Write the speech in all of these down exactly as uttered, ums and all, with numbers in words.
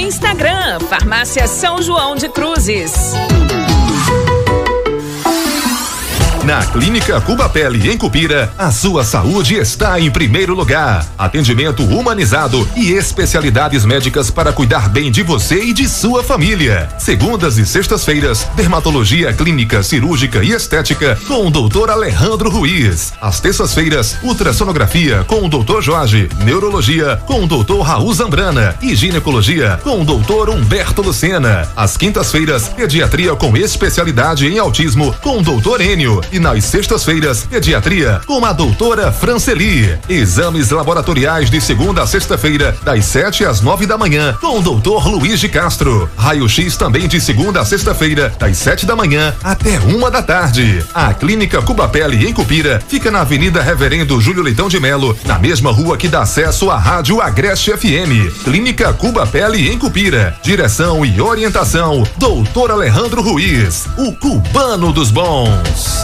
Instagram, Farmácia São João de Cruzes. Na Clínica Cuba Pele, em Cupira, a sua saúde está em primeiro lugar. Atendimento humanizado e especialidades médicas para cuidar bem de você e de sua família. Segundas e sextas-feiras, dermatologia clínica, cirúrgica e estética com o doutor Alejandro Ruiz. Às terças-feiras, ultrassonografia com o doutor Jorge, neurologia com o doutor Raul Zambrana e ginecologia com o doutor Humberto Lucena. Às quintas-feiras, pediatria com especialidade em autismo com o doutor Enio. E nas sextas-feiras, pediatria com a doutora Franceli. Exames laboratoriais de segunda a sexta-feira, das sete às nove da manhã, com o doutor Luiz de Castro. Raio-X também de segunda a sexta-feira, das sete da manhã até uma da tarde. A Clínica Cuba Pele, em Cupira, fica na Avenida Reverendo Júlio Leitão de Melo, na mesma rua que dá acesso à Rádio Agreste F M. Clínica Cuba Pele, em Cupira. Direção e orientação, doutor Alejandro Ruiz, o cubano dos bons.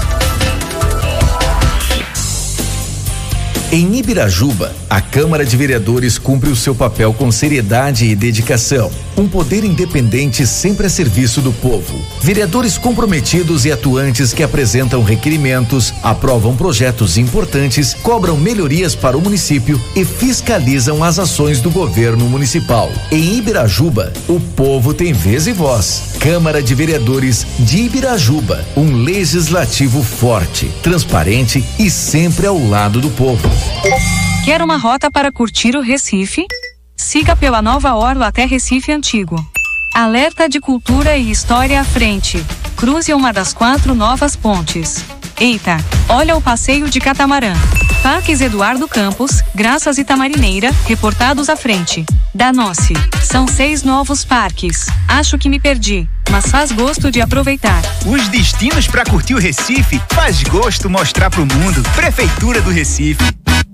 Em Ibirajuba, a Câmara de Vereadores cumpre o seu papel com seriedade e dedicação. Um poder independente sempre a serviço do povo. Vereadores comprometidos e atuantes que apresentam requerimentos, aprovam projetos importantes, cobram melhorias para o município e fiscalizam as ações do governo municipal. Em Ibirajuba, o povo tem vez e voz. Câmara de Vereadores de Ibirajuba, um legislativo forte, transparente e sempre ao lado do povo. Quer uma rota para curtir o Recife? Siga pela Nova Orla até Recife Antigo. Alerta de cultura e história à frente. Cruze uma das quatro novas pontes. Eita, olha o passeio de catamarã. Parques Eduardo Campos, Graças e Tamarineira, reportados à frente. Danosce, são seis novos parques. Acho que me perdi, mas faz gosto de aproveitar. Os destinos para curtir o Recife, faz gosto mostrar pro mundo. Prefeitura do Recife.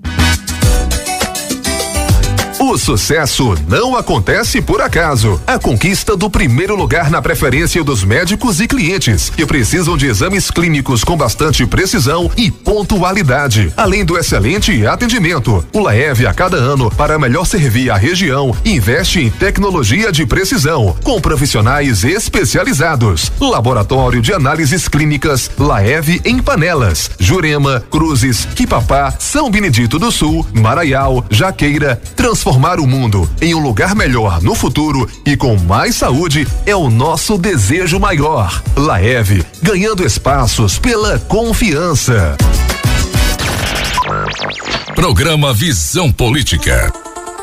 O sucesso não acontece por acaso. A conquista do primeiro lugar na preferência dos médicos e clientes que precisam de exames clínicos com bastante precisão e pontualidade, além do excelente atendimento. O Laev, a cada ano, para melhor servir a região, investe em tecnologia de precisão, com profissionais especializados. Laboratório de análises clínicas Laev em Panelas, Jurema, Cruzes, Quipapá, São Benedito do Sul, Maraial, Jaqueira. Transformar o mundo em um lugar melhor no futuro e com mais saúde é o nosso desejo maior. Laev, ganhando espaços pela confiança. Programa Visão Política.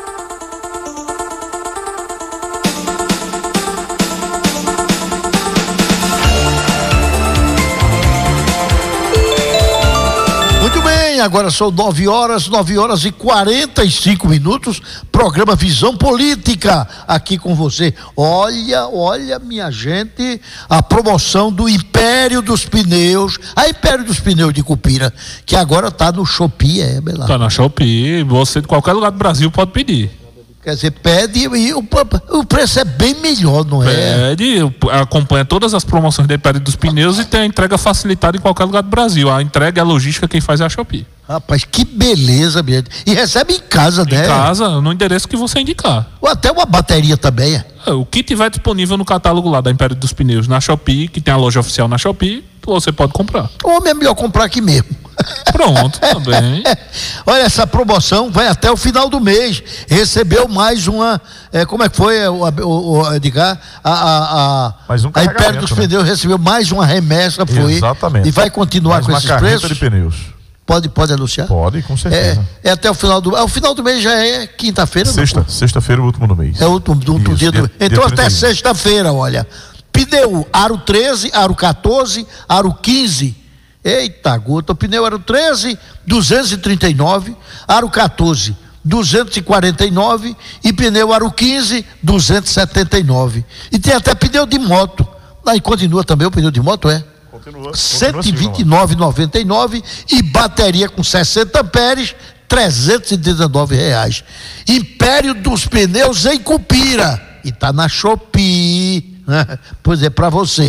Agora são nove horas, nove horas e quarenta e cinco minutos, programa Visão Política, aqui com você. Olha, olha, minha gente, a promoção do Império dos Pneus, a Império dos Pneus de Cupira, que agora tá no Shopee, é, Belá? Tá na Shopee, você de qualquer lugar do Brasil pode pedir. Quer dizer, pede e o, o preço é bem melhor, não é? Pede, acompanha todas as promoções da Império dos Pneus e tem a entrega facilitada em qualquer lugar do Brasil. A entrega e a logística quem faz é a Shopee. Rapaz, que beleza, minha gente. E recebe em casa, né? Em casa, no endereço que você indicar. Ou até uma bateria também, é? É, o que tiver disponível no catálogo lá da Império dos Pneus, na Shopee, que tem a loja oficial na Shopee, você pode comprar. Ou é melhor comprar aqui mesmo. Pronto, também. Olha, essa promoção vai até o final do mês. Recebeu mais uma. É, como é que foi, o, o, o Edgar? A, a, a, mais um a Império dos Pneus recebeu mais uma remessa, foi. Exatamente. E vai continuar mais com esses preços? De pneus. Pode, pode anunciar? Pode, com certeza. É, é até o final do mês. O final do mês já é quinta-feira? Sexta, sexta-feira, o último do mês. É o último, do último dia do mês. Então dia até sexta-feira, olha. Pneu aro treze, aro quatorze, aro quinze. Eita, gota. O pneu aro treze, duzentos e trinta e nove, aro quatorze, duzentos e quarenta e nove e pneu aro quinze, duzentos e setenta e nove. E tem até pneu de moto. Aí continua também o pneu de moto, é? Continua. cento e vinte e nove reais e noventa e nove centavos e bateria com sessenta amperes, trezentos e dezenove reais. Império dos Pneus em Cupira. E tá na Shopee. Pois é, para você.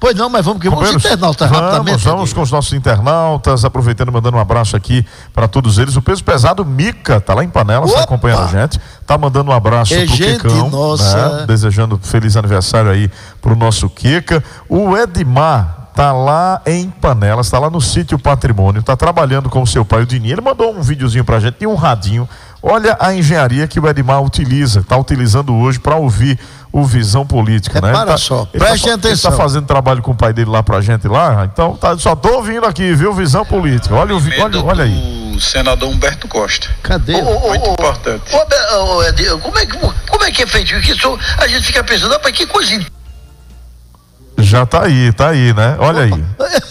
Pois não, mas vamos que vamos internautas rapidamente. Vamos, vamos com os nossos internautas, aproveitando, mandando um abraço aqui para todos eles. O peso pesado Mica, tá lá em Panelas, tá acompanhando a gente. Tá mandando um abraço é pro gente, Quecão, nossa. né? Desejando feliz aniversário aí pro nosso Queca. O Edmar tá lá em Panelas, tá lá no sítio Patrimônio, tá trabalhando com o seu pai, o Dini. Ele mandou um videozinho pra gente, tem um radinho. Olha a engenharia que o Edmar utiliza, tá utilizando hoje para ouvir o Visão Política, é, né? Para tá, só, preste tá, atenção. Ele tá fazendo trabalho com o pai dele lá pra gente lá, então tá, só tô ouvindo aqui, viu? Visão Política. Olha, o, olha, olha aí. O senador Humberto Costa. Cadê? Oh, oh, Muito oh, importante. Oh, oh, Ed, como, é que, como é que é feito isso? A gente fica pensando, rapaz, que coisa. Já tá aí, tá aí, né? Olha aí.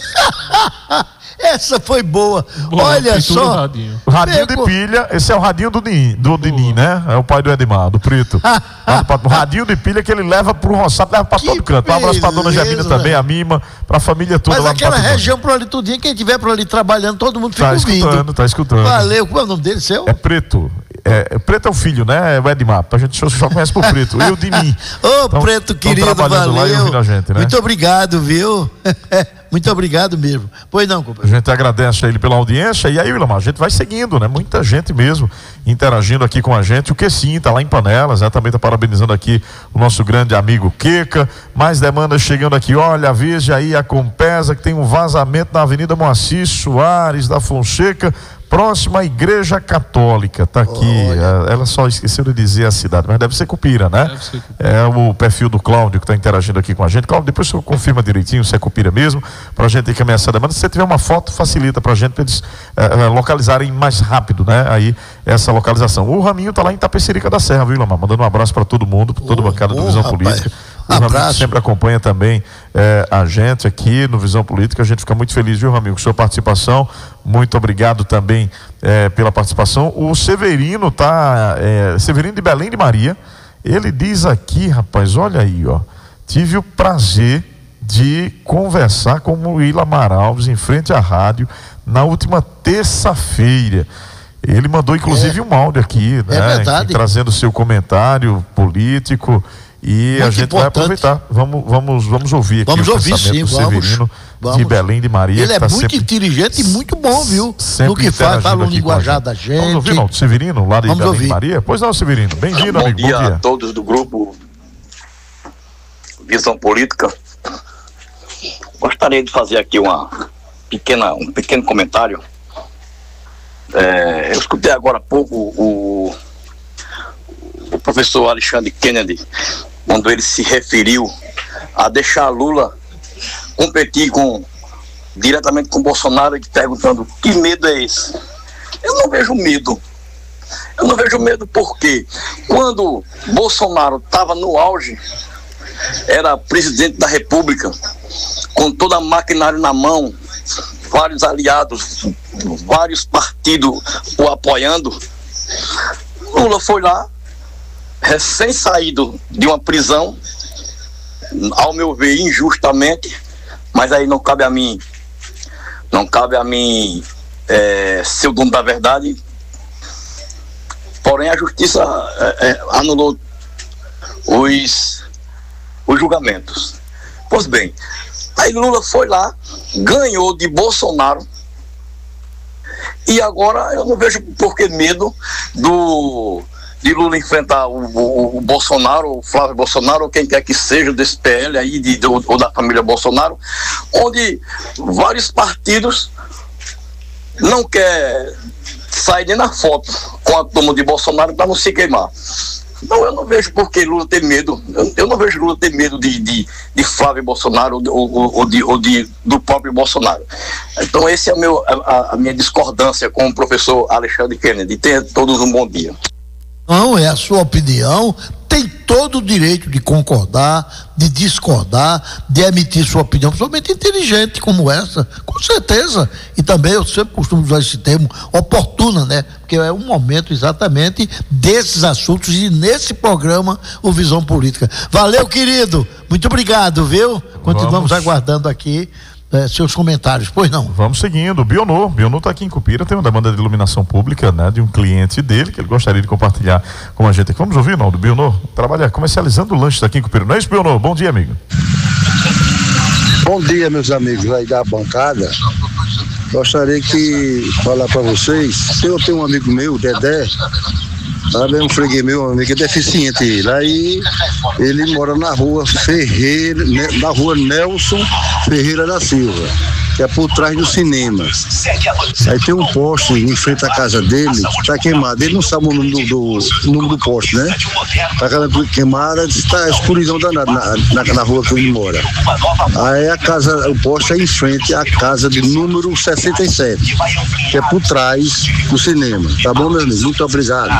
Essa foi boa. boa Olha só. Radinho, radinho de pilha. Esse é o radinho do Dini, do Dini, né? É o pai do Edmar, do Preto. O radinho de pilha que ele leva pro roçado, leva pra que todo canto. Um abraço pra dona Gemina também, a Mima, pra família toda. Mas lá aquela região por ali tudinho, quem tiver por ali trabalhando, todo mundo fica tá ouvindo. Tá escutando, tá escutando. Valeu. Qual é o nome dele, seu? É Preto. É, Preto é o filho, né? É o Edmar. A gente só conhece por Preto. E o Dini. Ô, então, Preto, querido, valeu. Lá e ouvindo a gente, né? Muito obrigado, viu? Muito obrigado mesmo. Pois não, companheiro. A gente agradece a ele pela audiência. E aí, Willamar, a gente vai seguindo, né? Muita gente mesmo interagindo aqui com a gente. O Quessim tá lá em Panelas, né? Também tá parabenizando aqui o nosso grande amigo Queca. Mais demandas chegando aqui. Olha, avise aí a Compesa que tem um vazamento na Avenida Moacir Soares da Fonseca, próxima à Igreja Católica. Tá aqui. Olha. Ela só esqueceu de dizer a cidade, mas deve ser Cupira, né? Deve ser Cupira. É o perfil do Cláudio que está interagindo aqui com a gente. Cláudio, depois você confirma direitinho se é Cupira mesmo, pra gente encaminhar essa demanda. Se você tiver uma foto, facilita pra gente, pra eles é, localizarem mais rápido, né? Aí, essa localização. O Raminho tá lá em Tapecerica da Serra, viu, Lamar? Mandando um abraço pra todo mundo, pra toda a bancada do Visão rapaz. Política. O Raminho sempre acompanha também é, a gente aqui no Visão Política. A gente fica muito feliz, viu, Raminho, com sua participação. Muito obrigado também é, pela participação. O Severino tá, é, Severino de Belém de Maria, ele diz aqui, rapaz, olha aí, ó, tive o prazer de conversar com o Willamar Alves em frente à rádio na última terça-feira. Ele mandou inclusive é. um áudio aqui, né, é verdade. Enfim, trazendo seu comentário político. E muito a gente importante. Vai aproveitar. Vamos, vamos, vamos ouvir aqui vamos o ouvir, pensamento sim, do vamos, Severino vamos. de Belém de Maria. Ele é tá muito sempre, inteligente e muito bom, viu? No que faz, fala o linguajar da gente. Vamos ouvir, não, Severino, lá de vamos Belém ouvir. de Maria? Pois não, Severino. Bem-vindo, bom amigo. Dia bom dia a todos do grupo Visão Política. Gostaria de fazer aqui uma pequena, um pequeno comentário. É, eu escutei agora há pouco o, o professor Alexandre Kennedy, quando ele se referiu a deixar Lula competir com, diretamente com Bolsonaro, e perguntando que medo é esse. Eu não vejo medo. Eu não vejo medo porque quando Bolsonaro estava no auge, era presidente da República, com toda a maquinária na mão, vários aliados, vários partidos o apoiando, Lula foi lá, recém-saído de uma prisão, ao meu ver, injustamente, mas aí não cabe a mim, não cabe a mim é, ser o dono da verdade, porém a justiça é, é, anulou os, os julgamentos. Pois bem, aí Lula foi lá, ganhou de Bolsonaro, e agora eu não vejo por que medo do... de Lula enfrentar o, o, o Bolsonaro, o Flávio Bolsonaro, ou quem quer que seja desse P L aí, de, ou, ou da família Bolsonaro, onde vários partidos não querem sair nem na foto com a turma de Bolsonaro para não se queimar. Não, eu não vejo por que Lula ter medo. Eu, eu não vejo Lula ter medo de, de, de Flávio Bolsonaro ou, ou, ou, de, ou de, do próprio Bolsonaro. Então, essa é a, meu, a, a minha discordância com o professor Alexandre Kennedy. Tenha todos um bom dia. Não, é a sua opinião, tem todo o direito de concordar, de discordar, de emitir sua opinião, principalmente inteligente como essa, com certeza. E também eu sempre costumo usar esse termo, oportuna, né? Porque é um momento exatamente desses assuntos e nesse programa, o Visão Política. Valeu, querido, muito obrigado, viu? Continuamos Vamos. aguardando aqui É, seus comentários, pois não? Vamos seguindo. Bionô, Bionô está aqui em Cupira, tem uma demanda de iluminação pública, né, de um cliente dele, que ele gostaria de compartilhar com a gente aqui. Vamos ouvir, não, do Bionô? Trabalha comercializando lanches aqui em Cupira, não é isso, Bionô? Bom dia, amigo. Bom dia, meus amigos aí da bancada. Gostaria que falar para vocês. Eu tenho um amigo meu, Dedé, sabe, é um freguês meu, um amigo, é deficiente ele. Aí ele mora na rua Ferreira, na rua Nelson Ferreira da Silva, que é por trás do cinema. Aí tem um poste em frente à casa dele que tá queimado. Ele não sabe o número do, do, número do poste, né? Tá queimada, está escuridão danada na, na, na rua que ele mora. Aí a casa, o poste é em frente à casa de número sessenta e sete, que é por trás do cinema. Tá bom, meu amigo? Muito obrigado.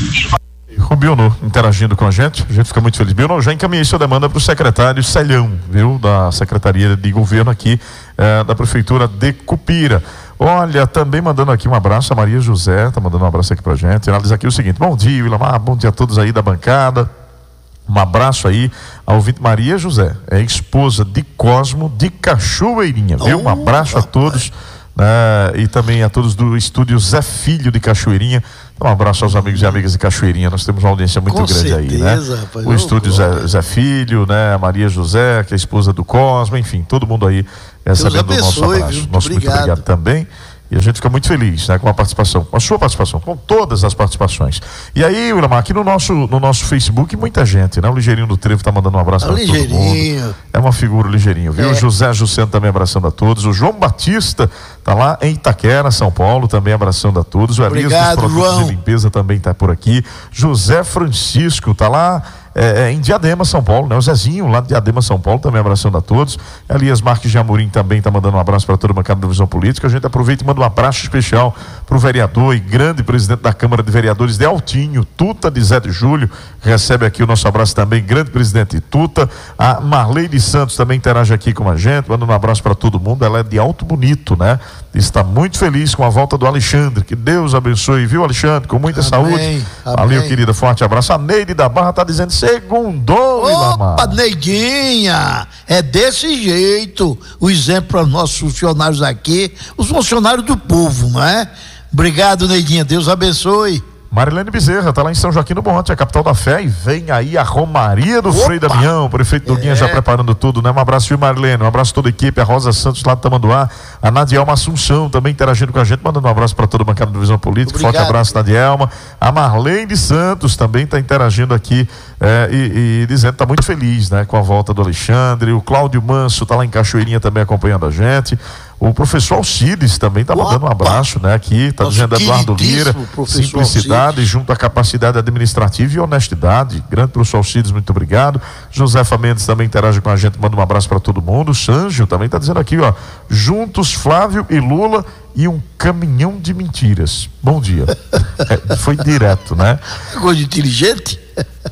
O Biono interagindo com a gente, a gente fica muito feliz. Biono, já encaminhei sua demanda para o secretário Celhão, viu, da Secretaria de Governo aqui eh, da Prefeitura de Cupira. Olha, também mandando aqui um abraço a Maria José, tá mandando um abraço aqui pra gente. Ela diz aqui o seguinte: bom dia, Willamar, bom dia a todos aí da bancada. Um abraço aí ao ouvinte Maria José, é esposa de Cosmo de Cachoeirinha, viu? Um abraço a todos, né, e também a todos do estúdio Zé Filho de Cachoeirinha. Um abraço aos amigos e amigas de Cachoeirinha. Nós temos uma audiência muito Com grande certeza, aí, né? Rapaz, o estúdio Zé, Zé Filho, né? A Maria José, que é a esposa do Cosmo, enfim, todo mundo aí recebendo o nosso abraço. Viu? Nosso obrigado. muito obrigado também. E a gente fica muito feliz, né, com a participação, com a sua participação, com todas as participações. E aí, Willamar, aqui no nosso, no nosso Facebook, muita gente, né? O Ligeirinho do Trevo tá mandando um abraço para todo mundo. É uma figura, o Ligeirinho, viu? É. O José Jusseno também abraçando a todos. O João Batista tá lá em Itaquera, São Paulo, também abraçando a todos. O Elias dos Produtos João. de Limpeza também tá por aqui. José Francisco tá lá É, é, em Diadema, São Paulo, né? O Zezinho lá de Diadema, São Paulo, também abraçando a todos. Elias Marques de Amorim também está mandando um abraço para toda a bancada da Visão Política. A gente aproveita e manda um abraço especial para o vereador e grande presidente da Câmara de Vereadores de Altinho, Tuta de Zé de Júlio. Recebe aqui o nosso abraço também, grande presidente Tuta. A Marleide Santos também interage aqui com a gente, mandando um abraço para todo mundo. Ela é de Alto Bonito, né? Está muito feliz com a volta do Alexandre. Que Deus abençoe, viu, Alexandre? Com muita amém, saúde. Amém. Valeu, querida. Forte abraço. A Neide da Barra está dizendo segundou, Willamar. Opa, Neidinha, é desse jeito o exemplo para os nossos funcionários aqui, os funcionários do povo, não é? Obrigado, Neidinha, Deus abençoe. Marilene Bezerra está lá em São Joaquim do Monte, a capital da fé, e vem aí a Romaria do Opa! Frei Damião, o prefeito Doguinha é. já preparando tudo, né? Um abraço, viu, Marilene? Um abraço a toda a equipe, a Rosa Santos lá do Tamanduá, a Nadielma Assunção também interagindo com a gente, mandando um abraço para toda a bancada do Visão Política. Obrigado. Forte abraço, Nadielma. A Marlene Santos também está interagindo aqui é, e, e dizendo que está muito feliz, né, com a volta do Alexandre. O Cláudio Manso está lá em Cachoeirinha também acompanhando a gente. O professor Alcides também está mandando um abraço, né? Aqui, está dizendo Eduardo Lira, simplicidade Alcides. Junto à capacidade administrativa e honestidade. Grande professor Alcides, muito obrigado. Josefa Mendes também interage com a gente, manda um abraço para todo mundo. O Sanjo também está dizendo aqui, ó, juntos Flávio e Lula e um caminhão de mentiras. Bom dia. É, foi direto, né? Coisa inteligente.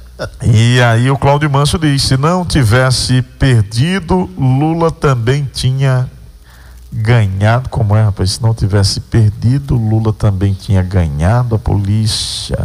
E aí o Cláudio Manso diz, se não tivesse perdido, Lula também tinha ganhado. Como é, rapaz? Se não tivesse perdido, Lula também tinha ganhado a polícia.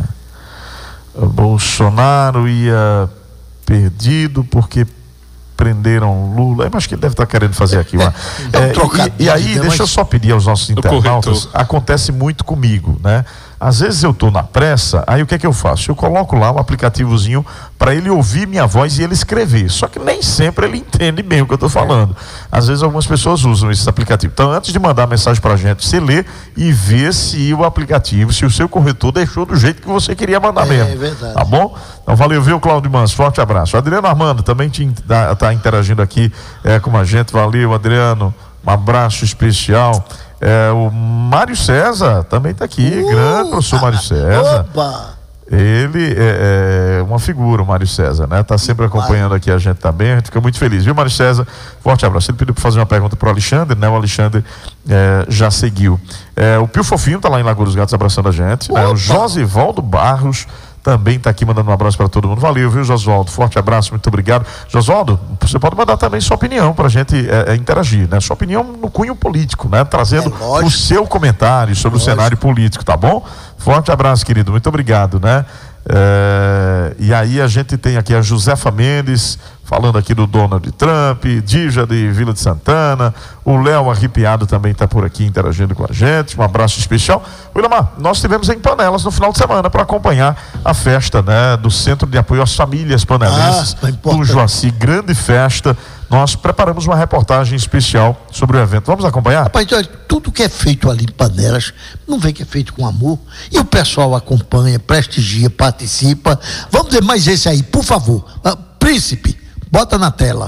O Bolsonaro ia perdido porque prenderam Lula. Eu acho que ele deve estar querendo fazer aqui uma... é, e, e aí, deixa eu só pedir aos nossos internautas, acontece muito comigo, né? Às vezes eu estou na pressa, aí o que é que eu faço? Eu coloco lá um aplicativozinho para ele ouvir minha voz e ele escrever. Só que nem sempre ele entende bem o que eu estou falando. Às vezes algumas pessoas usam esses aplicativos. Então, antes de mandar mensagem para a gente, você lê e vê se o aplicativo, se o seu corretor deixou do jeito que você queria mandar é, mesmo. É verdade. Tá bom? Então, valeu, viu, Cláudio Mans? Forte abraço. O Adriano Armando também está interagindo aqui é, com a gente. Valeu, Adriano. Um abraço especial. É, o Mário César também está aqui, uh, grande professor Mário César. Opa. Ele é, é uma figura, o Mário César, né? Está sempre acompanhando aqui a gente também, a gente fica muito feliz, viu, Mário César? Forte abraço. Ele pediu para fazer uma pergunta para o Alexandre, né? O Alexandre é, já seguiu. É, o Pio Fofinho está lá em Lagoa dos Gatos abraçando a gente, né? O Josivaldo Barros também está aqui mandando um abraço para todo mundo. Valeu, viu, Josualdo? Forte abraço, muito obrigado. Josualdo, você pode mandar também sua opinião para a gente é, é, interagir, né? Sua opinião no cunho político, né? Trazendo é, o seu comentário sobre lógico. O cenário político, tá bom? Forte abraço, querido, muito obrigado, né? É, e aí a gente tem aqui a Josefa Mendes falando aqui do Donald Trump, Dija de Vila de Santana, o Léo Arrepiado também está por aqui interagindo com a gente, um abraço especial. Willamar, nós estivemos em Panelas no final de semana para acompanhar a festa, né, do Centro de Apoio às Famílias Panelenses, ah, tá do Joaci, grande festa. nós preparamos uma reportagem especial sobre o evento. Vamos acompanhar? Rapaz, olha, tudo que é feito ali em Panelas, não vê que é feito com amor, e o pessoal acompanha, prestigia, participa. Vamos ver mais esse aí, por favor. Ah, Príncipe, bota na tela.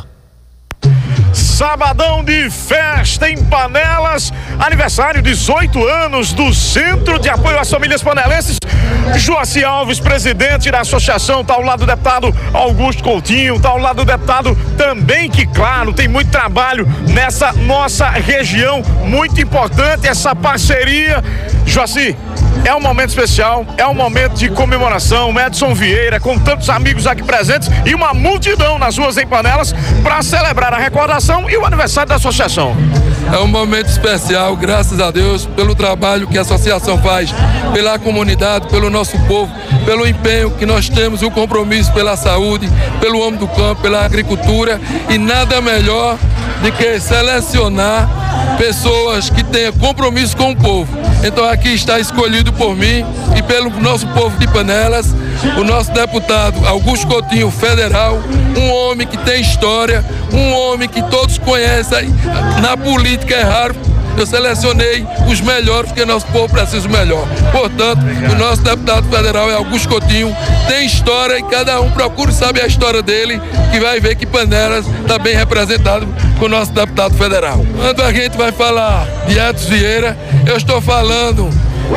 Sabadão de festa em Panelas, aniversário dezoito anos do Centro de Apoio às Famílias Panelenses. Joaci Alves, presidente da associação, está ao lado do deputado Augusto Coutinho, está ao lado do deputado também, que claro, tem muito trabalho nessa nossa região, muito importante essa parceria. Joaci, é um momento especial, é um momento de comemoração. Edson Vieira, com tantos amigos aqui presentes e uma multidão nas ruas em Panelas para celebrar a recordação e o aniversário da associação. É um momento especial, graças a Deus, pelo trabalho que a associação faz, pela comunidade, pelo nosso povo, pelo empenho que nós temos, o compromisso pela saúde, pelo homem do campo, pela agricultura, e nada melhor do que selecionar pessoas que tenham compromisso com o povo. Então aqui está escolhido por mim e pelo nosso povo de Panelas, o nosso deputado Augusto Coutinho, federal, um homem que tem história, um homem que todos conhecem. Na política é raro, eu selecionei os melhores, porque nosso povo precisa do melhor. Portanto, o nosso deputado federal é Augusto Coutinho, tem história e cada um procura saber a história dele, que vai ver que Panelas está bem representado com o nosso deputado federal. Quando a gente vai falar de Edson Vieira, eu estou falando,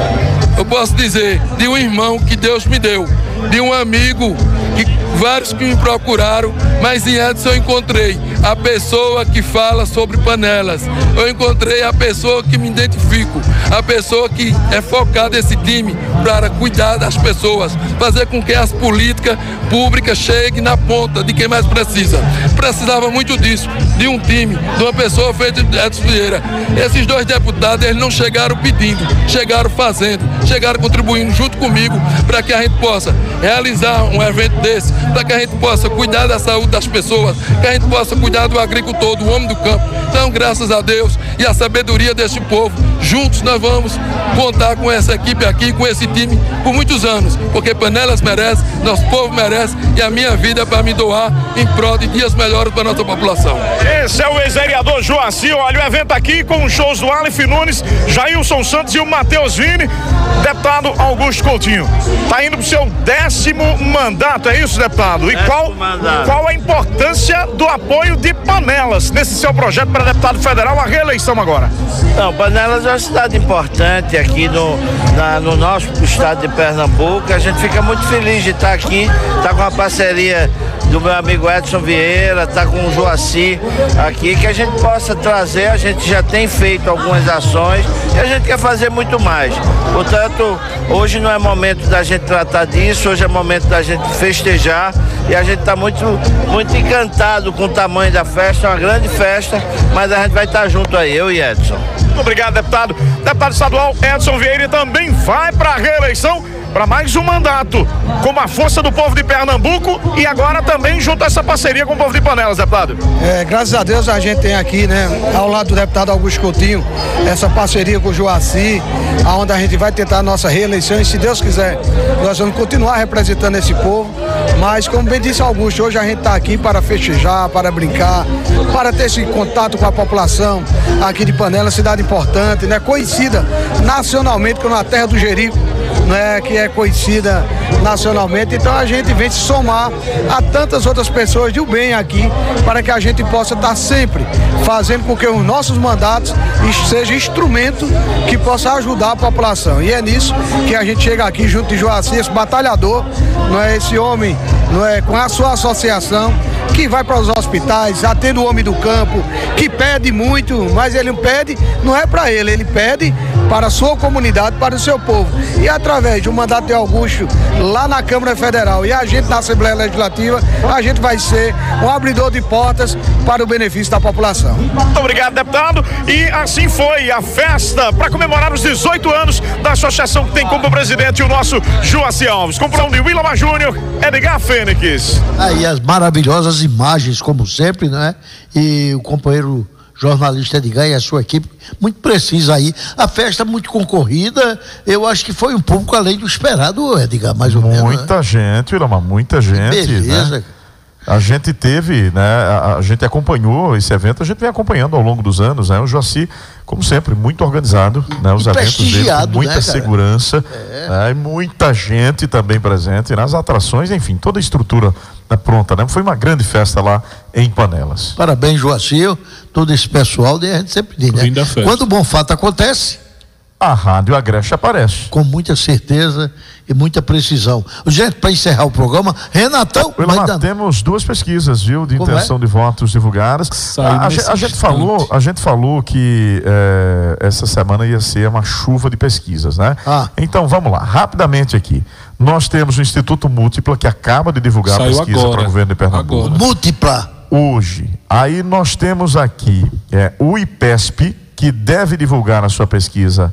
eu posso dizer, de um irmão que Deus me deu, de um amigo, que vários que me procuraram, mas em Edson eu encontrei a pessoa que fala sobre Panelas, eu encontrei a pessoa que me identifico, a pessoa que é focada nesse time para cuidar das pessoas, fazer com que as políticas públicas cheguem na ponta de quem mais precisa. Precisava muito disso, de um time, de uma pessoa feita de Edson Vieira. Esses dois deputados, eles não chegaram pedindo, chegaram fazendo, chegaram contribuindo junto comigo para que a gente possa realizar um evento desse, para que a gente possa cuidar da saúde das pessoas, que a gente possa cuidar do agricultor, do homem do campo. Então, graças a Deus e a sabedoria desse povo, juntos nós vamos contar com essa equipe aqui, com esse time, por muitos anos, porque Panelas merece, nosso povo merece, e a minha vida é para me doar em prol de dias melhores para a nossa população. Esse é o ex-vereador Joaci. Olha o evento aqui com os shows do Aleph Nunes, Jailson Santos e o Matheus Vini. Deputado Augusto Coutinho, está indo para o seu décimo mandato, é isso, deputado? E qual, qual a importância do apoio de Panelas nesse seu projeto para deputado federal, a reeleição agora? Não, Panelas é uma cidade importante aqui no, na, no nosso estado de Pernambuco. A gente fica muito feliz de estar aqui, estar com a parceria do meu amigo Edson Vieira, tá com o Joaci aqui, que a gente possa trazer. A gente já tem feito algumas ações e a gente quer fazer muito mais. Portanto, hoje não é momento da gente tratar disso, hoje é momento da gente festejar, e a gente está muito, muito encantado com o tamanho da festa, é uma grande festa, mas a gente vai estar junto aí, eu e Edson. Muito obrigado, deputado. Deputado estadual Edson Vieira também vai para a reeleição, para mais um mandato, como a força do povo de Pernambuco, e agora também junto a essa parceria com o povo de Panelas, deputado. É, graças a Deus a gente tem aqui, né, ao lado do deputado Augusto Coutinho, essa parceria com o Joaci, onde a gente vai tentar a nossa reeleição, e se Deus quiser, nós vamos continuar representando esse povo. Mas, como bem disse Augusto, hoje a gente está aqui para festejar, para brincar, para ter esse contato com a população aqui de Panelas, cidade importante, né, conhecida nacionalmente como a terra do Jerico, né, que é conhecida nacionalmente. Então a gente vem se somar a tantas outras pessoas de bem aqui, para que a gente possa estar sempre fazendo com que os nossos mandatos sejam instrumento que possa ajudar a população. E é nisso que a gente chega aqui junto de Joaci, esse batalhador, não é, esse homem, não é, com a sua associação, que vai para os hospitais, atende o homem do campo, que pede muito, mas ele pede, não é para ele, ele pede para a sua comunidade, para o seu povo. E através de um mandato de Augusto lá na Câmara Federal e a gente na Assembleia Legislativa, a gente vai ser um abridor de portas para o benefício da população. Muito obrigado, deputado. E assim foi a festa para comemorar os dezoito anos da associação, que tem como presidente o nosso Joaci Alves. Com o de Willamar Júnior, Edgar Fênix. Aí as maravilhosas imagens, como sempre, né? E o companheiro jornalista Edgar e a sua equipe muito precisa aí. A festa muito concorrida, eu acho que foi um público além do esperado, Edgar, mais ou menos. Muita né? gente, Willamar, muita gente. Beleza. Né? A gente teve, né, a, a gente acompanhou esse evento, a gente vem acompanhando ao longo dos anos, né, o Joaci, como sempre, muito organizado, né, os eventos dele com muita, né, segurança, é. né, e muita gente também presente nas atrações, enfim, toda a estrutura, né, pronta, né, foi uma grande festa lá em Panelas. Parabéns, Joaci, todo esse pessoal, e a gente sempre diz, né, quando o bom fato acontece, a Rádio Agreste aparece. Com muita certeza e muita precisão. Gente, para encerrar o programa, Renatão. Nós temos duas pesquisas, viu, de Como intenção é? de votos divulgadas. A, a, a, gente falou, a gente falou que é, essa semana ia ser uma chuva de pesquisas, né? Ah. Então vamos lá, rapidamente aqui. Nós temos o Instituto Múltipla, que acaba de divulgar Saiu a pesquisa para o governo de Pernambuco. Agora. Múltipla. Hoje. Aí nós temos aqui é, o IPESP, que deve divulgar a sua pesquisa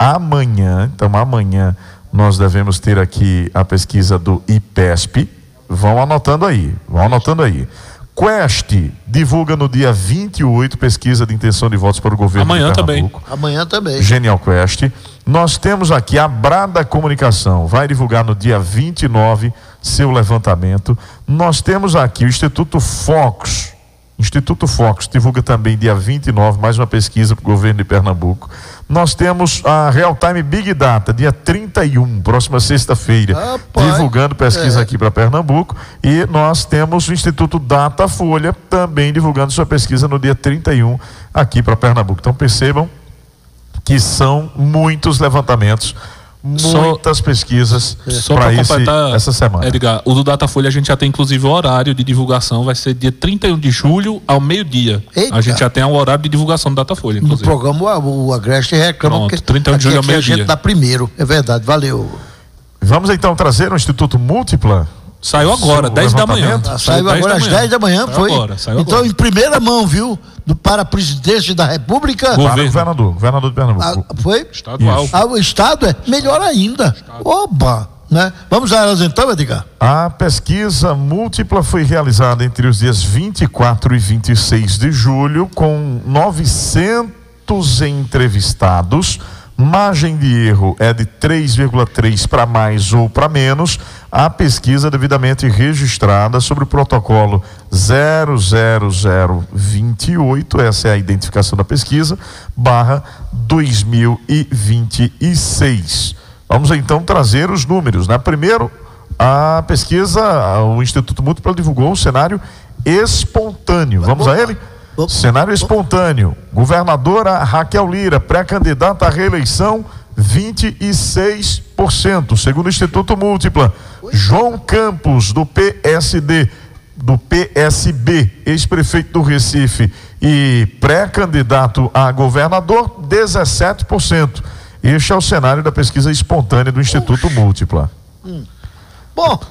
amanhã. Então amanhã nós devemos ter aqui a pesquisa do IPESP. Vão anotando aí, vão anotando aí. Quest divulga no dia vinte e oito pesquisa de intenção de votos para o governo amanhã de Pernambuco. Também. Amanhã também. Genial Quest. Nós temos aqui a Brada Comunicação, vai divulgar no dia vinte e nove seu levantamento. Nós temos aqui o Instituto Fox. Instituto Fox divulga também dia vinte e nove mais uma pesquisa para o governo de Pernambuco. Nós temos a Real Time Big Data, dia trinta e um, próxima sexta-feira, divulgando pesquisa é. aqui para Pernambuco. E nós temos o Instituto Datafolha também divulgando sua pesquisa no dia trinta e um aqui para Pernambuco. Então percebam que são muitos levantamentos, muitas só, pesquisas para essa semana. Edgar, o do Datafolha a gente já tem inclusive o horário de divulgação, vai ser dia trinta e um de julho ao meio-dia. A gente já tem o horário de divulgação do Datafolha, inclusive. No programa o Agreste reclama Pronto, porque trinta e um de julho ao meio-dia. A gente dá primeiro, é verdade, valeu. Vamos então trazer o Instituto Múltipla. Saiu agora, dez da manhã. Ah, saiu agora às dez da manhã, foi. Agora, saiu então, agora. em primeira mão, viu? Do, para a presidência da República. Governo. Governador, governador de Pernambuco. Ah, foi? Estadual. Ah, o Estado é melhor ainda. Estado. Oba! Né? Vamos a elas então, Edgar? A pesquisa múltipla foi realizada entre os dias vinte e quatro e vinte e seis de julho, com novecentos entrevistados. Margem de erro é de três vírgula três para mais ou para menos. A pesquisa devidamente registrada sobre o protocolo zero zero zero dois oito, essa é a identificação da pesquisa, barra dois mil e vinte e seis. Vamos então trazer os números, né? Primeiro, a pesquisa, o Instituto Múltipla divulgou um cenário espontâneo. Vamos a ele? Cenário espontâneo. Governadora Raquel Lira, pré-candidata à reeleição, vinte e seis por cento. Segundo o Instituto Múltipla, João Campos, do P S D, do P S B, ex-prefeito do Recife e pré-candidato a governador, dezessete por cento. Este é o cenário da pesquisa espontânea do Instituto Oxe. Múltipla. Hum. Bom,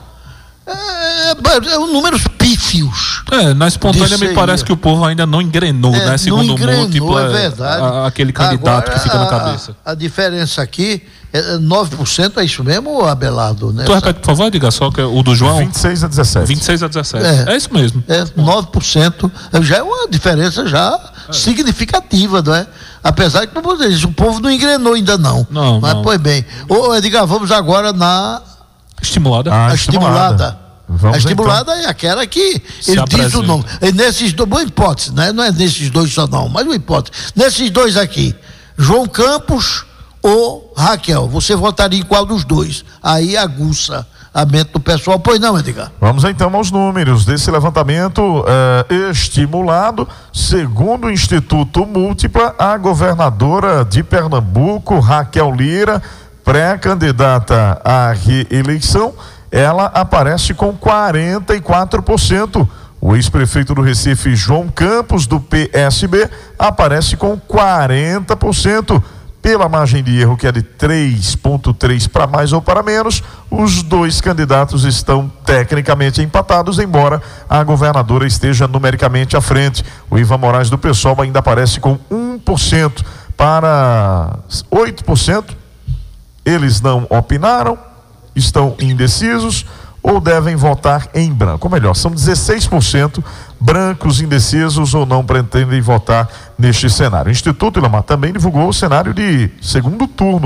é, é, é números pífios. É, na espontânea me parece que o povo ainda não engrenou, é, né? Segundo engrenou, o Múltipla, é verdade. A, aquele candidato Agora, que fica na a, cabeça. A diferença aqui é nove por cento, é isso mesmo, Abelardo? Né? Tu repete, por favor, diga só que é o do João. vinte e seis a dezessete. vinte e seis a dezessete. É, é isso mesmo. É, nove por cento já é uma diferença já é. significativa, não é? Apesar que, como eu disse, o povo não engrenou ainda não. Não, Mas, não. pois bem. Ô, Edgar, vamos agora na... Estimulada. A estimulada. Vamos a estimulada então. É aquela que Se ele apresenta. diz o nome. É nesses dois, boa hipótese, né? Não é nesses dois só não, mas uma hipótese. Nesses dois aqui, João Campos ou Raquel, você votaria em qual dos dois? Aí aguça a mente do pessoal. Pois não, Edgar? Vamos então aos números desse levantamento eh, estimulado. Segundo o Instituto Múltipla, a governadora de Pernambuco, Raquel Lira, pré-candidata à reeleição, ela aparece com quarenta e quatro por cento. O ex-prefeito do Recife, João Campos, do P S B, aparece com quarenta por cento. Pela margem de erro, que é de três vírgula três para mais ou para menos, os dois candidatos estão tecnicamente empatados, embora a governadora esteja numericamente à frente. O Ivan Moraes do PSOL ainda aparece com um por cento para oito por cento. Eles não opinaram, estão indecisos ou devem votar em branco. Ou melhor, são dezesseis por cento brancos, indecisos ou não pretendem votar neste cenário. O Instituto Ilamar também divulgou o cenário de segundo turno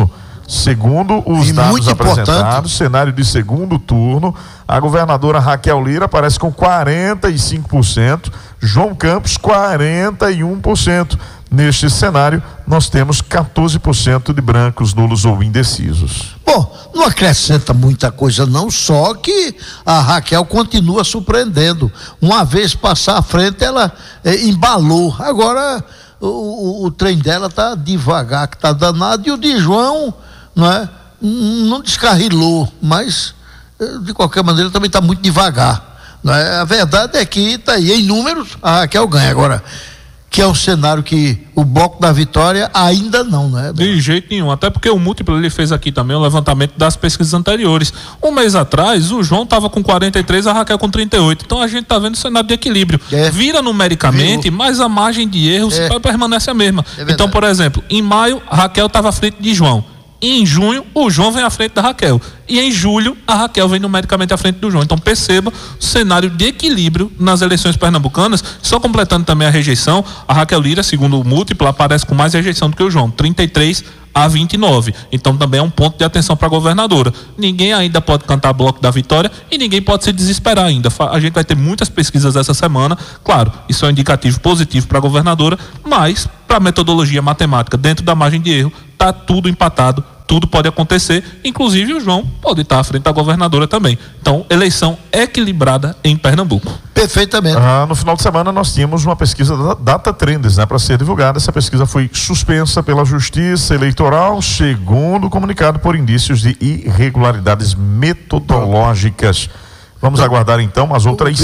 segundo os e dados apresentados, cenário de segundo turno, a governadora Raquel Lira aparece com quarenta e cinco por cento, João Campos quarenta e um por cento. Neste cenário, nós temos quatorze por cento de brancos, nulos ou indecisos. Bom, não acrescenta muita coisa não, só que a Raquel continua surpreendendo. Uma vez passar à frente, ela é, embalou. Agora, o, o, o trem dela tá devagar, que tá danado, e o de João, não é? Não descarrilou, mas, de qualquer maneira, também tá muito devagar. Não é? A verdade é que tá aí, em números, a Raquel ganha. Agora, que é um cenário que o Bloco da Vitória ainda não, né? De jeito nenhum, até porque o Múltiplo ele fez aqui também o levantamento das pesquisas anteriores. Um mês atrás, o João estava com quarenta e três, a Raquel com trinta e oito. Então a gente está vendo o cenário de equilíbrio. É. Vira numericamente, Viu? mas a margem de erros é. permanece a mesma. É então, por exemplo, em maio, a Raquel estava à frente de João. E em junho, o João vem à frente da Raquel. E em julho, a Raquel vem numericamente à frente do João. Então, perceba o cenário de equilíbrio nas eleições pernambucanas. Só completando também a rejeição, a Raquel Lira, segundo o Múltiplo, aparece com mais rejeição do que o João, trinta e três a vinte e nove. Então, também é um ponto de atenção para a governadora. Ninguém ainda pode cantar Bloco da Vitória e ninguém pode se desesperar ainda. A gente vai ter muitas pesquisas essa semana. Claro, isso é um indicativo positivo para a governadora, mas para a metodologia matemática, dentro da margem de erro, está tudo empatado. Tudo pode acontecer, inclusive o João pode estar à frente da governadora também. Então, eleição equilibrada em Pernambuco. Perfeitamente. Ah, no final de semana nós tínhamos uma pesquisa da Data Trends, né, para ser divulgada. Essa pesquisa foi suspensa pela Justiça Eleitoral, segundo comunicado por indícios de irregularidades metodológicas. Vamos aguardar então as outras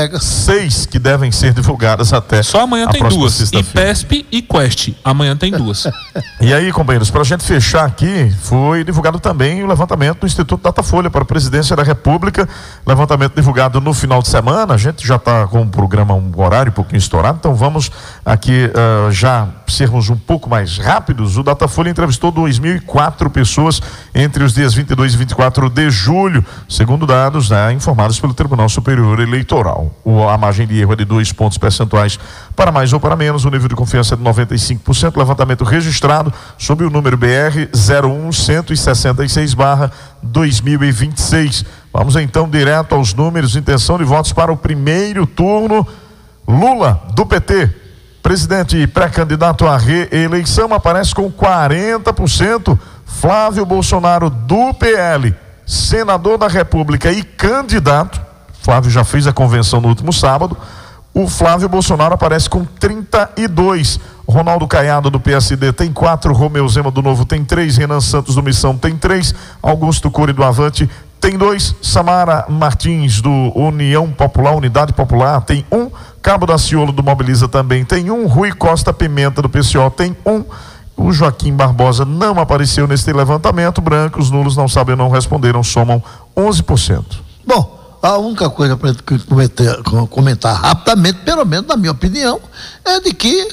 seis que devem ser divulgadas até Só amanhã tem duas, I P E S P e Quest. Amanhã tem duas. E aí, companheiros, para a gente fechar aqui, foi divulgado também o levantamento do Instituto Datafolha para a Presidência da República. Levantamento divulgado no final de semana. A gente já está com o programa, um horário um pouquinho estourado, então vamos aqui uh, já sermos um pouco mais rápidos. O Datafolha entrevistou dois mil e quatro pessoas entre os dias vinte e dois e vinte e quatro de julho, segundo dados, né, informados pelo Tribunal Superior Eleitoral. O, a margem de erro é de dois pontos percentuais para mais ou para menos, o nível de confiança é de noventa e cinco por cento, levantamento registrado sob o número B R zero um um seis seis barra dois mil e vinte e seis. Vamos então direto aos números, intenção de votos para o primeiro turno. Lula, do P T, presidente e pré-candidato à reeleição, aparece com quarenta por cento. Flávio Bolsonaro, do P L, senador da República e candidato, Flávio já fez a convenção no último sábado, o Flávio Bolsonaro aparece com trinta e dois, Ronaldo Caiado do P S D tem quatro, Romeu Zema do Novo tem três, Renan Santos do Missão tem três, Augusto Cury do Avante tem dois, Samara Martins do União Popular, Unidade Popular tem um, Cabo Daciolo do Mobiliza também tem um, Rui Costa Pimenta do P C O tem um, o Joaquim Barbosa não apareceu neste levantamento, brancos, nulos, não sabem, não responderam, somam onze por cento. Bom, a única coisa para comentar, comentar rapidamente, pelo menos na minha opinião, é de que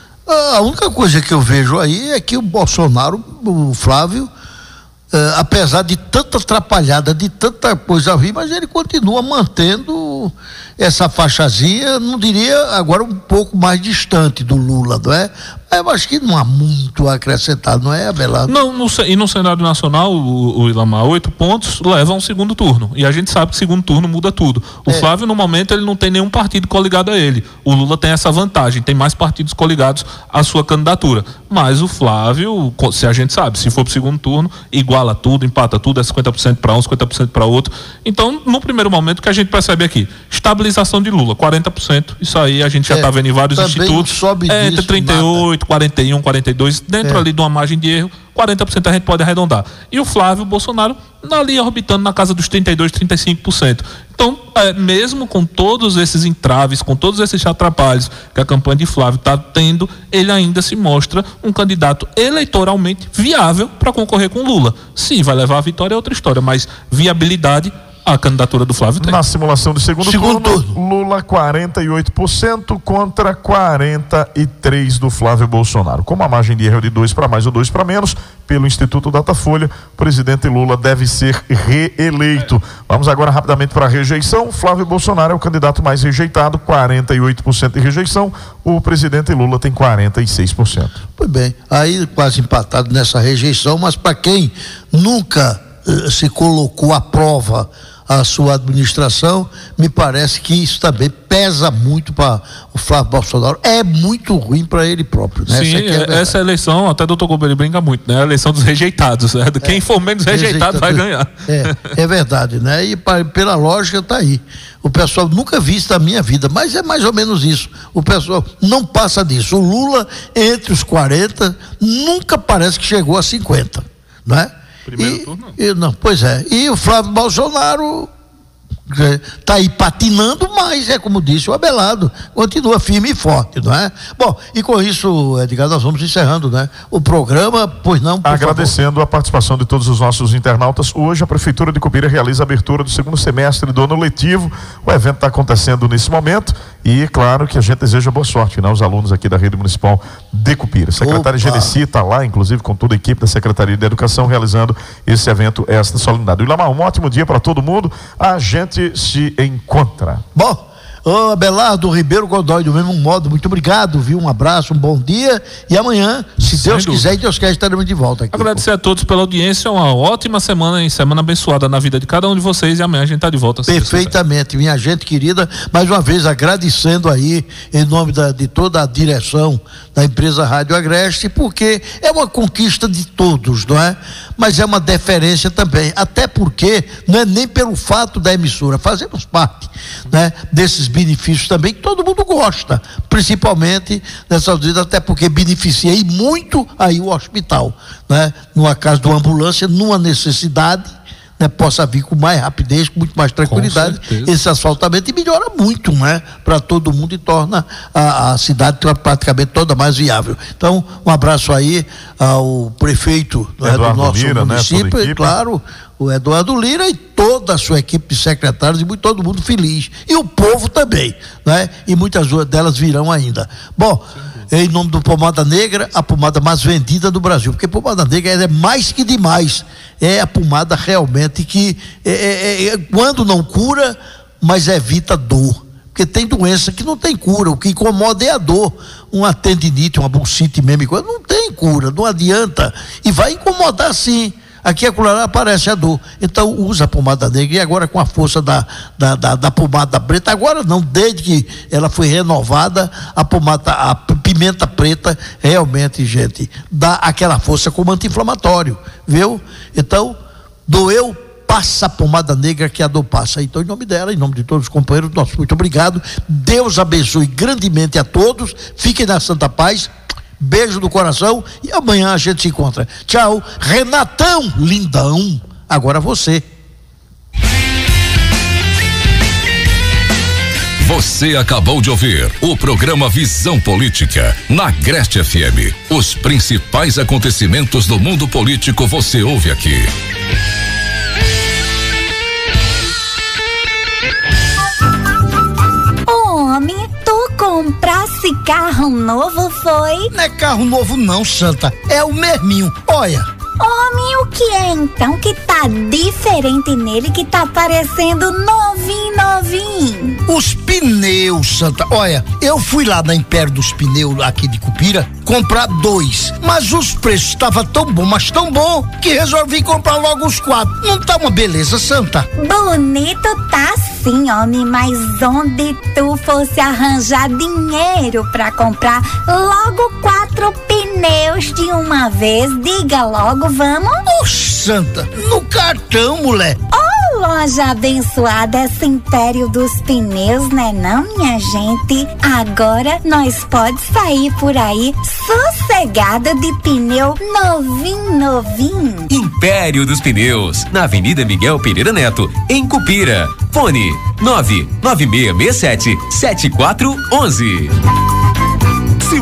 a única coisa que eu vejo aí é que o Bolsonaro, o Flávio, eh, apesar de tanta atrapalhada, de tanta coisa ruim, mas ele continua mantendo essa faixazinha, não diria agora um pouco mais distante do Lula, não é? Eu acho que não há muito a acrescentar, não é, Abelardo? Não, no, e no cenário nacional, o, o Ilamar, oito pontos levam ao segundo turno. E a gente sabe que segundo turno muda tudo. O é. Flávio, no momento, ele não tem nenhum partido coligado a ele. O Lula tem essa vantagem, tem mais partidos coligados à sua candidatura. Mas o Flávio, se a gente sabe, se for pro segundo turno, iguala tudo, empata tudo, é cinquenta por cento para um, cinquenta por cento para outro. Então, no primeiro momento, o que a gente percebe aqui? Estabilização de Lula, quarenta por cento. Isso aí a gente já está é, vendo em vários institutos. Sobe é, disso, entre trinta e oito, quarenta e um, quarenta e dois, dentro é. ali de uma margem de erro, quarenta por cento a gente pode arredondar. E o Flávio Bolsonaro ali orbitando na casa dos trinta e dois, trinta e cinco por cento. Então, é, mesmo com todos esses entraves, com todos esses atrapalhos que a campanha de Flávio está tendo, ele ainda se mostra um candidato eleitoralmente viável para concorrer com Lula. Sim, vai levar a vitória é outra história, mas viabilidade a candidatura do Flávio tem. Na simulação de segundo, segundo turno, turno, Lula quarenta e oito por cento contra quarenta e três por cento do Flávio Bolsonaro. Com uma margem de erro de dois para mais ou dois para menos, pelo Instituto Datafolha, o presidente Lula deve ser reeleito. Vamos agora rapidamente para a rejeição. Flávio Bolsonaro é o candidato mais rejeitado, quarenta e oito por cento de rejeição. O presidente Lula tem quarenta e seis por cento. Pois bem, aí quase empatado nessa rejeição, mas para quem nunca uh, se colocou à prova a sua administração, me parece que isso também pesa muito para o Flávio Bolsonaro. É muito ruim para ele próprio, né? Sim, essa, é essa eleição, até o doutor Gomes brinca muito, né? A eleição dos rejeitados, né? Quem é, for menos rejeitado vai ganhar. É, é verdade, né? E pra, pela lógica tá aí. O pessoal nunca vi isso na minha vida, mas é mais ou menos isso. O pessoal não passa disso. O Lula, entre os quarenta, nunca parece que chegou a cinquenta, né? Primeiro e, turno? E, não, pois é. E o Flávio Bolsonaro está aí patinando, mas é como disse o Abelardo, continua firme e forte, não é? Bom, e com isso, Edgar, nós vamos encerrando, né? O programa, pois não, por Agradecendo favor. a participação de todos os nossos internautas. Hoje a Prefeitura de Cupira realiza a abertura do segundo semestre do ano letivo. O evento está acontecendo nesse momento e, claro, que a gente deseja boa sorte, né? Os alunos aqui da Rede Municipal de Cupira. Secretária Genesi está lá, inclusive, com toda a equipe da Secretaria de Educação, realizando esse evento, esta solenidade. Ilamar, um ótimo dia para todo mundo. A gente se encontra. Bom, ô Abelardo Ribeiro Godoy, do mesmo modo, muito obrigado, viu? Um abraço, um bom dia e amanhã, se Sem Deus dúvida. quiser e Deus quer, estaremos de volta aqui. Agradecer a todos pela audiência, uma ótima semana e semana abençoada na vida de cada um de vocês e amanhã a gente está de volta. Perfeitamente, minha gente querida, mais uma vez agradecendo aí em nome da, de toda a direção da empresa Rádio Agreste, porque é uma conquista de todos, não é? Mas é uma deferência também, até porque não é nem pelo fato da emissora, fazemos parte, né, desses benefícios também, que todo mundo gosta, principalmente nessas vidas, até porque beneficiei muito aí o hospital, né? Numa casa de uma ambulância, numa necessidade, né, possa vir com mais rapidez, com muito mais tranquilidade, esse asfaltamento, e melhora muito, né, para todo mundo e torna a, a cidade praticamente toda mais viável. Então, um abraço aí ao prefeito, né, do nosso Lira, município, né, e claro, o Eduardo Lira e toda a sua equipe de secretários e muito, todo mundo feliz. E o povo também, né? E muitas delas virão ainda. Bom, em nome do Pomada Negra, a pomada mais vendida do Brasil, porque pomada negra é mais que demais, é a pomada realmente que é, é, é, quando não cura, mas evita dor, porque tem doença que não tem cura, o que incomoda é a dor, uma tendinite, uma bursite mesmo, não tem cura, não adianta, e vai incomodar sim. Aqui a colher aparece a dor, então usa a pomada negra, e agora com a força da, da, da, da pomada preta, agora não, desde que ela foi renovada, a pomada, a pimenta preta, realmente, gente, dá aquela força como anti-inflamatório, viu? Então, doeu, passa a pomada negra que a dor passa. Então, em nome dela, em nome de todos os companheiros, nosso muito obrigado, Deus abençoe grandemente a todos, fiquem na santa paz. Beijo do coração e amanhã a gente se encontra. Tchau, Renatão lindão, agora você. Você acabou de ouvir o programa Visão Política na Agreste F M. Os principais acontecimentos do mundo político você ouve aqui. Homem, tu comprasse carro novo, foi? Não é carro novo não, Santa, é o mesminho, olha. Homem, o que é então que tá diferente nele, que tá parecendo novinho, novinho? Os pneus, Santa, olha, eu fui lá na Império dos Pneus aqui de Cupira comprar dois, mas os preços estavam tão bom, mas tão bom, que resolvi comprar logo os quatro. Não tá uma beleza, Santa? Bonito tá sim, homem, mas onde tu fosse arranjar dinheiro pra comprar logo quatro pneus de uma vez, diga logo, vamos? Oxe, Santa, no cartão, mulher. Oh, loja abençoada, esse Império dos Pneus, né não, minha gente? Agora nós pode sair por aí sossegado de pneu novinho, novinho. Império dos Pneus, na Avenida Miguel Pereira Neto, em Cupira. Fone nove nove seis seis sete, sete quatro um um. Se você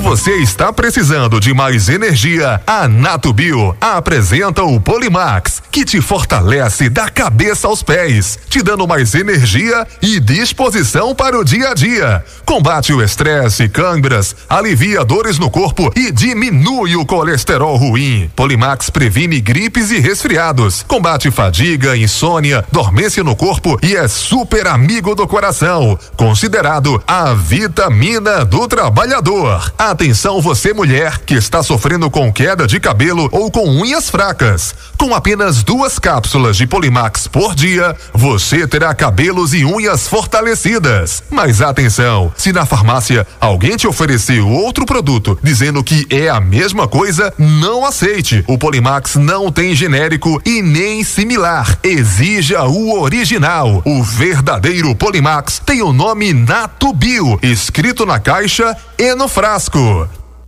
você está precisando de mais energia, a Natubio apresenta o Polimax, que te fortalece da cabeça aos pés, te dando mais energia e disposição para o dia a dia. Combate o estresse, câimbras, alivia dores no corpo e diminui o colesterol ruim. Polimax previne gripes e resfriados, combate fadiga, insônia, dormência no corpo e é super amigo do coração. Considerado a vitamina do trabalhador. Atenção você mulher que está sofrendo com queda de cabelo ou com unhas fracas. Com apenas duas cápsulas de Polimax por dia, você terá cabelos e unhas fortalecidas. Mas atenção, se na farmácia alguém te oferecer outro produto dizendo que é a mesma coisa, não aceite. O Polimax não tem genérico e nem similar. Exija o original. O verdadeiro Polimax tem o nome Natubio, escrito na caixa e no frasco.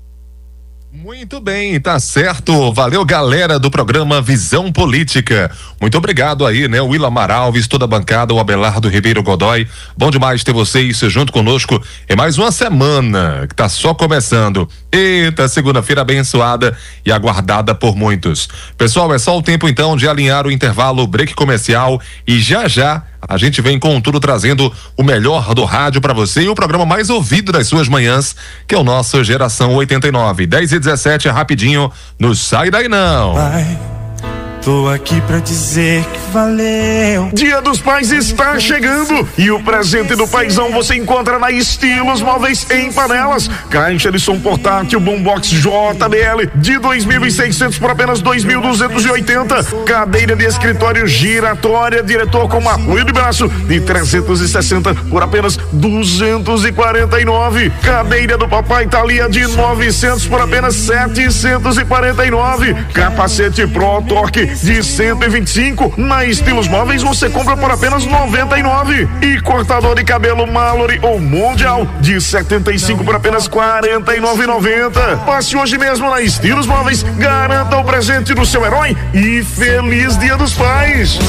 Muito bem, tá certo. Valeu, galera do programa Visão Política. Muito obrigado aí, né? O Willamar Alves, toda a bancada, o Abelardo Ribeiro Godoy. Bom demais ter vocês junto conosco em mais uma semana que tá só começando. Eita, segunda-feira abençoada e aguardada por muitos. Pessoal, é só o tempo então de alinhar o intervalo, o break comercial e já já a gente vem com tudo trazendo o melhor do rádio pra você e o programa mais ouvido das suas manhãs, que é o nosso Geração oitenta e nove. dez e dezessete é rapidinho, não sai daí não. Pai, tô aqui pra dizer que valeu. Dia dos Pais está chegando e o presente do paizão você encontra na Estilos Móveis em Panelas. Caixa de som portátil Boombox J B L de dois mil e seiscentos por apenas dois mil duzentos e oitenta. Cadeira de escritório giratória, diretor com apoio de braço de trezentos e sessenta por apenas duzentos e quarenta e nove. Cadeira do papai Thalia de novecentos por apenas setecentos e quarenta e nove. Capacete Pro Torque de cento e vinte e cinco, na Estilos Móveis você compra por apenas noventa e nove. E cortador de cabelo Mallory ou Mundial de setenta e cinco por apenas quarenta e nove reais e noventa centavos. Passe hoje mesmo na Estilos Móveis, garanta o presente do seu herói e feliz Dia dos Pais.